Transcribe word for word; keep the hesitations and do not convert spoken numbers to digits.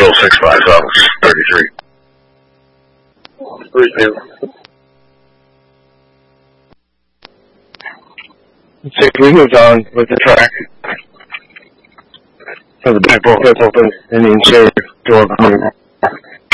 Control six five, Fox thirty-three. three two. Six, we moved on with the track. So the back door is open and the interior door behind.